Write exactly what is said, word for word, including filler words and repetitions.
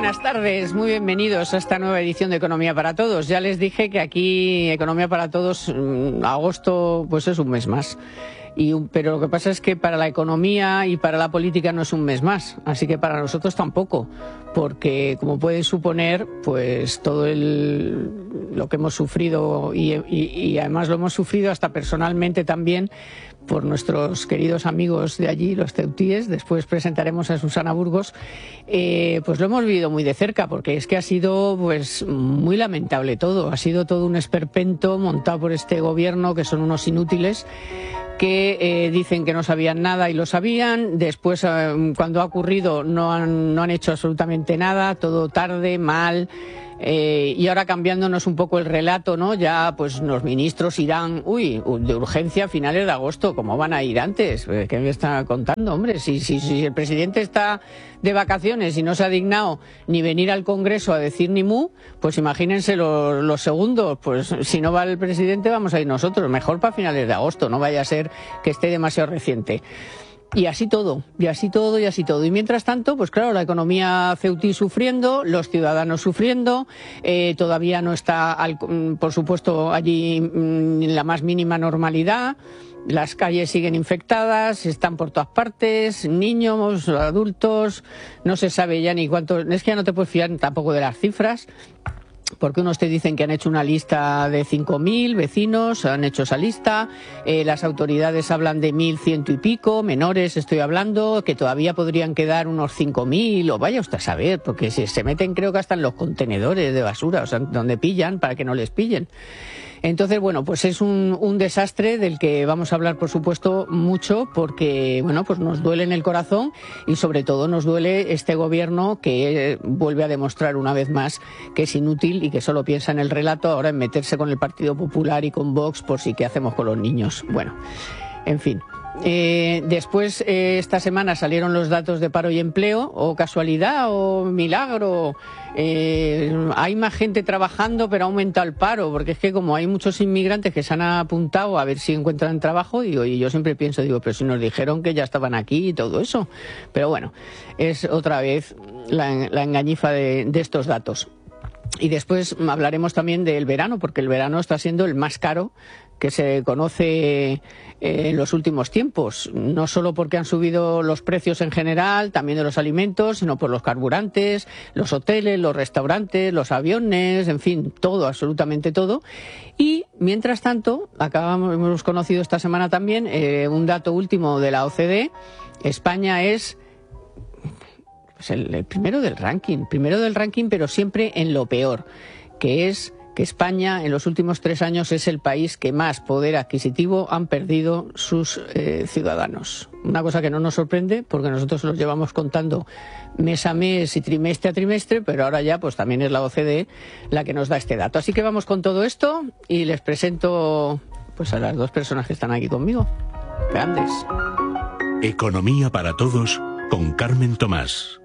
buenas tardes, muy bienvenidos a esta nueva edición de Economía para Todos. Ya les dije que aquí Economía para Todos, agosto, pues es un mes más. Y, pero lo que pasa es que para la economía y para la política no es un mes más, así que para nosotros tampoco, porque como pueden suponer, pues todo el, lo que hemos sufrido y, y, y además lo hemos sufrido hasta personalmente también por nuestros queridos amigos de allí, los ceutíes, después presentaremos a Susana Burgos, eh, pues lo hemos vivido muy de cerca, porque es que ha sido pues muy lamentable todo, ha sido todo un esperpento montado por este gobierno que son unos inútiles, que eh, dicen que no sabían nada y lo sabían, después eh, cuando ha ocurrido no han, no han hecho absolutamente nada, todo tarde, mal, eh, y ahora cambiándonos un poco el relato, ¿no? Ya pues los ministros irán, uy, de urgencia a finales de agosto, ¿cómo van a ir antes? ¿Qué me está contando, hombre? Si, si, si el presidente está de vacaciones y no se ha dignado ni venir al Congreso a decir ni mu, pues imagínense los, los segundos, pues si no va el presidente vamos a ir nosotros, mejor para finales de agosto, no vaya a ser que esté demasiado reciente. Y así todo, y así todo, y así todo. Y mientras tanto, pues claro, la economía ceutí sufriendo, los ciudadanos sufriendo, eh, todavía no está, al, por supuesto, allí en la más mínima normalidad. Las calles siguen infectadas, están por todas partes, niños, adultos, no se sabe ya ni cuánto. Es que ya no te puedes fiar tampoco de las cifras, porque unos te dicen que han hecho una lista de cinco mil vecinos, han hecho esa lista, eh, las autoridades hablan de mil ciento y pico, menores estoy hablando, que todavía podrían quedar unos cinco mil, o vaya usted a saber, porque se, se meten creo que hasta en los contenedores de basura, o sea, donde pillan, para que no les pillen. Entonces, bueno, pues es un, un desastre del que vamos a hablar, por supuesto, mucho, porque, bueno, pues nos duele en el corazón y, sobre todo, nos duele este gobierno que vuelve a demostrar una vez más que es inútil y que solo piensa en el relato, ahora en meterse con el Partido Popular y con Vox por si qué hacemos con los niños. Bueno, en fin. Eh, después, eh, esta semana salieron los datos de paro y empleo, o casualidad, o milagro. Eh, hay más gente trabajando, pero ha aumentado el paro, porque es que como hay muchos inmigrantes que se han apuntado a ver si encuentran trabajo, digo, y yo siempre pienso, digo, pero si nos dijeron que ya estaban aquí y todo eso. Pero bueno, es otra vez la, la engañifa de, de estos datos. Y después hablaremos también del verano, porque el verano está siendo el más caro que se conoce eh, en los últimos tiempos, no solo porque han subido los precios en general, también de los alimentos, sino por los carburantes, los hoteles, los restaurantes, los aviones, en fin, todo, absolutamente todo. Y, mientras tanto, acabamos, hemos conocido esta semana también eh, un dato último de la O C D, España es pues el, el primero del ranking, primero del ranking, pero siempre en lo peor, que es que España en los últimos tres años es el país que más poder adquisitivo han perdido sus eh, ciudadanos. Una cosa que no nos sorprende porque nosotros los llevamos contando mes a mes y trimestre a trimestre, pero ahora ya pues también es la O C D la que nos da este dato. Así que vamos con todo esto y les presento pues a las dos personas que están aquí conmigo. Grandes. Economía para Todos con Carmen Tomás.